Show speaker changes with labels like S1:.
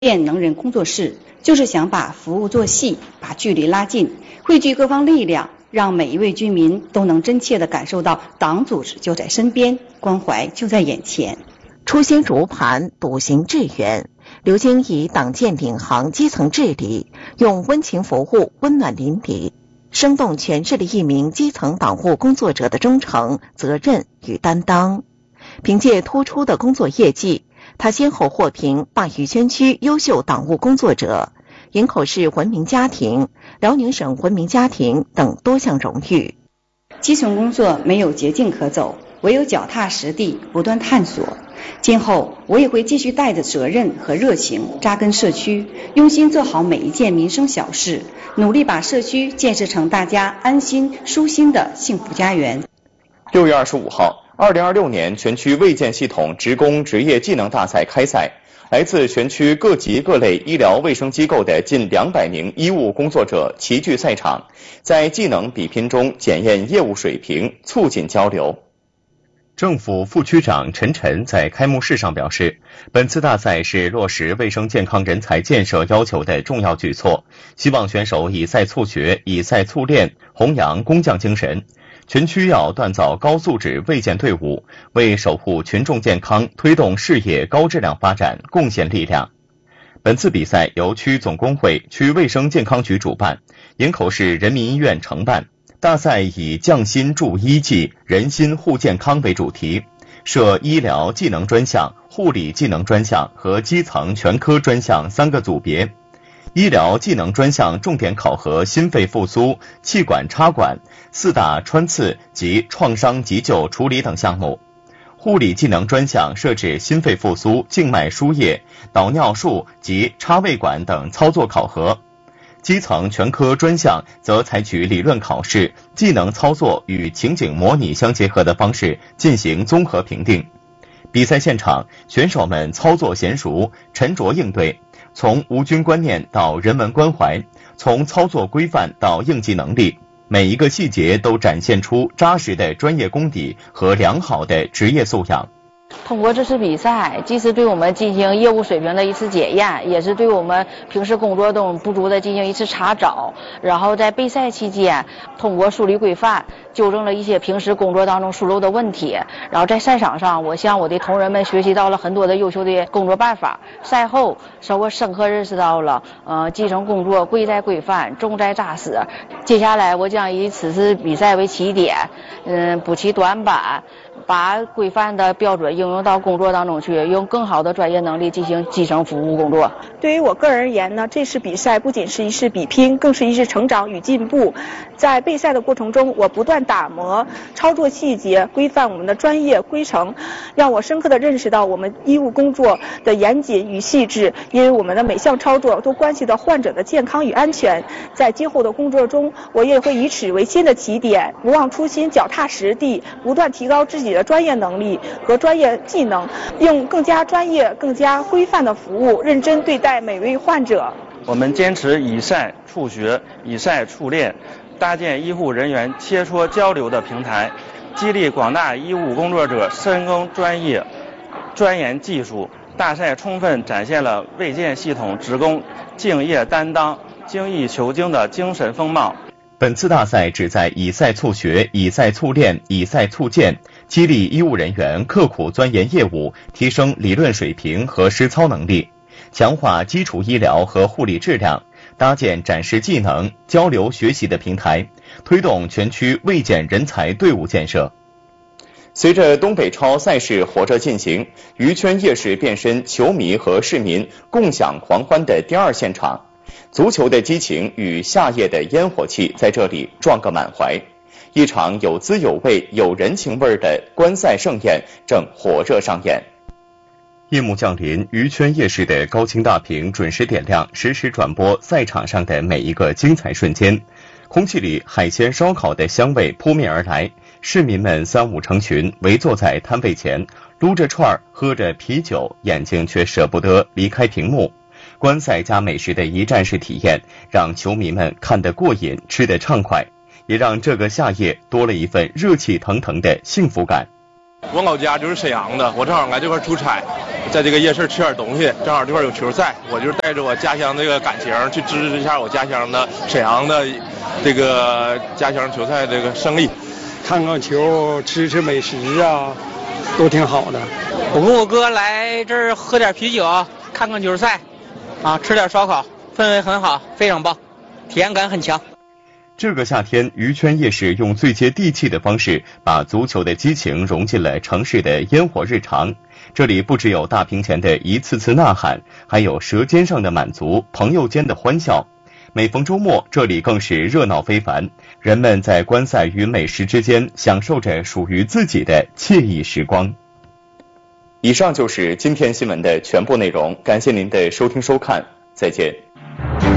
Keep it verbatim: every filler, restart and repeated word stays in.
S1: 练能人工作室就是想把服务做细，把距离拉近，汇聚各方力量，让每一位居民都能真切地感受到党组织就在身边，关怀就在眼前。
S2: 初心如磐，笃行致远。刘晶以党建领航基层治理，用温情服务温暖邻里，生动诠释了一名基层党务工作者的忠诚、责任与担当。凭借突出的工作业绩，他先后获评鲅鱼圈区优秀党务工作者、营口市文明家庭、辽宁省文明家庭等多项荣誉。
S1: 基层工作没有捷径可走，唯有脚踏实地，不断探索。今后我也会继续带着责任和热情扎根社区，用心做好每一件民生小事，努力把社区建设成大家安心舒心的幸福家园。
S3: 六月二十五号，二零二六年全区卫健系统职工职业技能大赛开赛，来自全区各级各类医疗卫生机构的近两百名医务工作者齐聚赛场，在技能比拼中检验业务水平，促进交流。政府副区长陈晨在开幕式上表示，本次大赛是落实卫生健康人才建设要求的重要举措，希望选手以赛促学，以赛促练，弘扬工匠精神。全区要锻造高素质卫健队伍，为守护群众健康、推动事业高质量发展贡献力量。本次比赛由区总工会、区卫生健康局主办，营口市人民医院承办。大赛以匠心助医技，人心护健康为主题，设医疗技能专项、护理技能专项和基层全科专项三个组别。医疗技能专项重点考核心肺复苏、气管插管、四大穿刺及创伤急救处理等项目。护理技能专项设置心肺复苏、静脉输液、导尿术及插胃管等操作考核。基层全科专项则采取理论考试、技能操作与情景模拟相结合的方式进行综合评定。比赛现场，选手们操作娴熟，沉着应对，从无菌观念到人文关怀，从操作规范到应急能力，每一个细节都展现出扎实的专业功底和良好的职业素养。
S4: 通过这次比赛，既是对我们进行业务水平的一次检验，也是对我们平时工作中不足的进行一次查找。然后在备赛期间，通过梳理规范，纠正了一些平时工作当中疏漏的问题。然后在赛场上，我向我的同仁们学习到了很多的优秀的工作办法。赛后，使我深刻认识到了，呃，基层工作贵在规范，重在扎实。接下来，我将以此次比赛为起点，嗯，补齐短板，把规范的标准应用到工作当中去，用更好的专业能力进行基层服务工作。
S5: 对于我个人而言呢，这次比赛不仅是一次比拼，更是一次成长与进步。在备赛的过程中，我不断打磨操作细节，规范我们的专业规程，让我深刻地认识到我们医务工作的严谨与细致，因为我们的每项操作都关系到患者的健康与安全。在今后的工作中，我也会以此为新的起点，不忘初心，脚踏实地，不断提高自己的专业能力和专业技能，用更加专业、更加规范的服务，认真对待每位患者。
S6: 我们坚持以赛促学，以赛促练，搭建医护人员切磋交流的平台，激励广大医务工作者深耕专业、钻研技术。大赛充分展现了卫健系统职工敬业担当、精益求精的精神风貌。
S3: 本次大赛旨在以赛促学，以赛促练，以赛促建，激励医务人员刻苦钻研业务，提升理论水平和实操能力，强化基础医疗和护理质量，搭建展示技能、交流学习的平台，推动全区卫健人才队伍建设。随着东北超赛事火热进行，渔圈夜市变身球迷和市民共享狂欢的第二现场。足球的激情与夏夜的烟火气在这里撞个满怀，一场有滋有味、有人情味的观赛盛宴正火热上演。夜幕降临，渔圈夜市的高清大屏准时点亮，实时转播赛场上的每一个精彩瞬间。空气里海鲜烧烤的香味扑面而来，市民们三五成群围坐在摊位前，撸着串儿，喝着啤酒，眼睛却舍不得离开屏幕。观赛加美食的一站式体验，让球迷们看得过瘾，吃得畅快，也让这个夏夜多了一份热气腾腾的幸福感。
S7: 我老家就是沈阳的，我正好来这块出差，在这个夜市吃点东西，正好这块有球赛，我就带着我家乡这个感情去支持一下我家乡的沈阳的这个家乡球赛这个胜利。
S8: 看看球，吃吃美食啊，都挺好的。
S9: 我跟我哥来这儿喝点啤酒，看看球赛，啊，吃点烧烤，氛围很好，非常棒，体验感很强。
S3: 这个夏天，渔圈夜市用最接地气的方式，把足球的激情融进了城市的烟火日常。这里不只有大屏前的一次次呐喊，还有舌尖上的满足，朋友间的欢笑。每逢周末，这里更是热闹非凡，人们在观赛与美食之间，享受着属于自己的惬意时光。以上就是今天新闻的全部内容，感谢您的收听收看，再见。